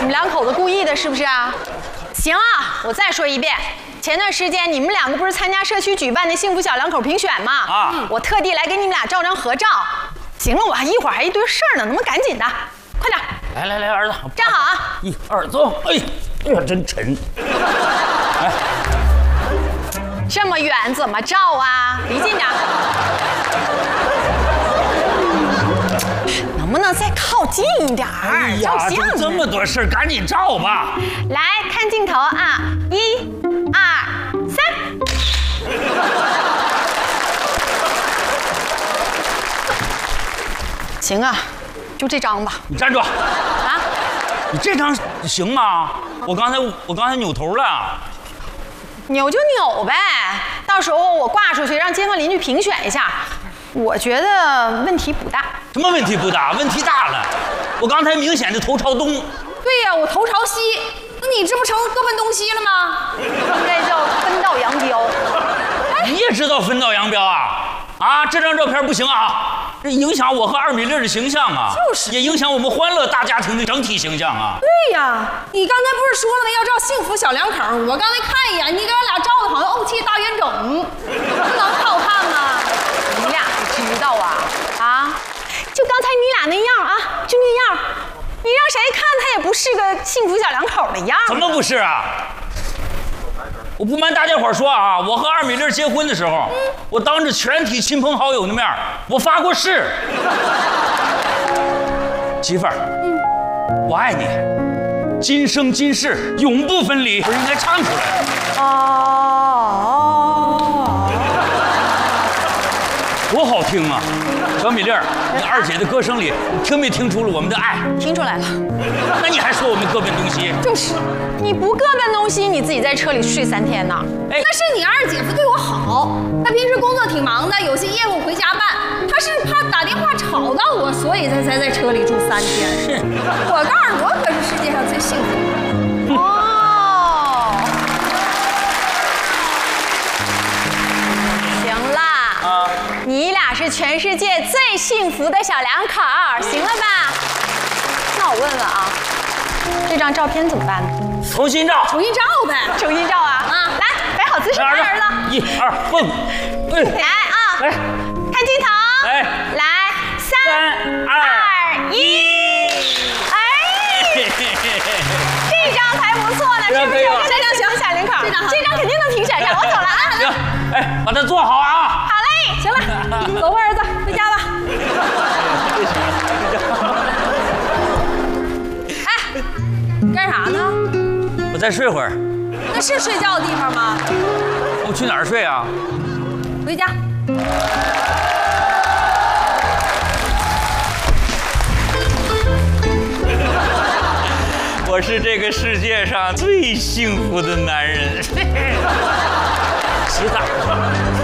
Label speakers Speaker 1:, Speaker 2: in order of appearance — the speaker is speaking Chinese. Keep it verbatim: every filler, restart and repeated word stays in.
Speaker 1: 们两口子故意的，是不是啊？行啊，我再说一遍，前段时间你们两个不是参加社区举办的幸福小两口评选吗？啊，我特地来给你们俩照张合照。行了，我还一会儿还一堆事儿呢，能不能赶紧的？快点！
Speaker 2: 来来来，儿子，
Speaker 1: 站好啊！
Speaker 2: 一二走！哎，哎呀，真沉。哎，
Speaker 1: 这么远怎么照啊？离近点。能不能再靠近一点儿？
Speaker 2: 哎呀，
Speaker 1: 照相
Speaker 2: 这么多事儿，赶紧照吧。
Speaker 1: 来看镜头啊，一、二、三。行啊，就这张吧。
Speaker 2: 你站住！
Speaker 1: 啊，
Speaker 2: 你这张行吗？我刚才我刚才扭头了。
Speaker 1: 扭就扭呗，到时候我挂出去让街坊邻居评选一下，我觉得问题不大。
Speaker 2: 什么问题不大？问题大了。我刚才明显的头朝东。
Speaker 3: 对呀，我头朝西，那你这不成各奔东西了吗？
Speaker 1: 应该叫分道扬镳。
Speaker 2: 你也知道分道扬镳啊？啊，这张照片不行啊，这影响我和二米粒的形象啊，
Speaker 3: 就是，
Speaker 2: 也影响我们欢乐大家庭的整体形象啊。
Speaker 3: 对呀，你刚才不是说了吗？要照幸福小两口，我刚才看一眼，你给我俩照的好像怄气大冤种，这能好看吗？
Speaker 1: 你俩还知道啊？啊，就刚才你俩那样啊，就那样，你让谁看他也不是个幸福小两口的样。
Speaker 2: 怎么不是啊？我不瞒大家伙说啊，我和二米粒结婚的时候，嗯、我当着全体亲朋好友的面，我发过誓，媳妇儿，嗯，我爱你，今生今世永不分离，不是应该唱出来？哦，多好听啊！小米粒儿，你二姐的歌声里，你听没听出了我们的爱？
Speaker 1: 听出来了。
Speaker 2: 那你还说我们各奔东西？
Speaker 1: 就是，你不各奔东西，你自己在车里睡三天呢。
Speaker 3: 哎，那是你二姐夫对我好，他平时工作挺忙的，有些业务回家办，他是怕打电话吵到我，所以他才在车里住三天。是，我告诉你，我可是世界上最幸福的。
Speaker 1: 哦，行啦，啊，你俩是全世界最幸福的小两口，行了吧？那我问问啊，这张照片怎么办呢？
Speaker 2: 重新照，
Speaker 3: 重新照呗，
Speaker 1: 重新照啊！啊，来，摆好姿势，看儿子，
Speaker 2: 一二蹦，
Speaker 1: 来啊，来，看镜头，来，来，三二一，哎，这张才不错呢，是不是？这张行，小两口，这张这张肯定能评选上，我走了啊！
Speaker 2: 行，哎，把它做好啊！
Speaker 1: 好嘞，行了，走吧，儿子，回家吧。
Speaker 3: 干啥呢？
Speaker 2: 我再睡会儿。
Speaker 3: 那是睡觉的地方吗？
Speaker 2: 我去哪儿睡啊？
Speaker 3: 回家。
Speaker 2: 我是这个世界上最幸福的男人。洗澡。